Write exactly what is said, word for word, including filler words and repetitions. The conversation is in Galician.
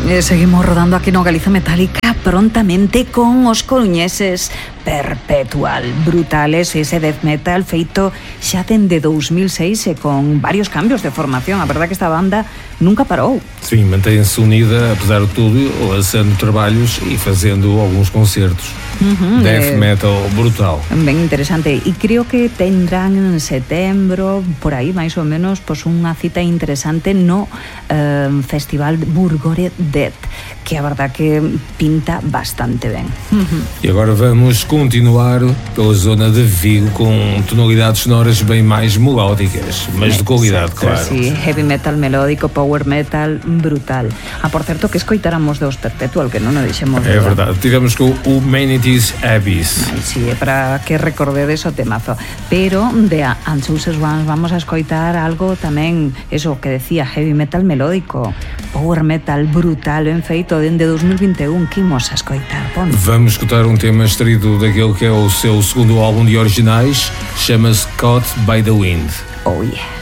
Eh, seguimos rodando aquí no Galiza Metálica prontamente con os coruñeses Perpetual. Brutales ese death metal feito xa dende dos mil seis e con varios cambios de formación. A verdad que esta banda nunca parou. Sim, mantém-se unida, apesar de tudo, lançando trabalhos e fazendo alguns concertos. Uh-huh, death eh, metal brutal. Ben interesante. E creo que tendrán en setembro, por aí, máis ou menos, pues unha cita interesante no eh, Festival Burgore Death, que a verdad que pinta bastante ben. Uh-huh. E agora vamos continuar pela zona de Vigo com tonalidades sonoras bem mais melódicas, mas de qualidade, claro. Sí, heavy metal melódico, power metal brutal. Ah, por certo, que escoitáramos dos Perpetual, que non o dixemos. É verdade, tivemos con Humanity's Abyss. Ay, sí, para que recordedes o temazo. Pero de Unchosen Ones vamos a escoitar algo tamén, eso que decía, heavy metal melódico, power metal brutal, ben feito, dende dos mil vinte e un. Que imos a escoitar? Pon. Vamos escutar um tema extraído daquele que é o seu segundo álbum de originais, chama-se Caught by the Wind. Oh yeah.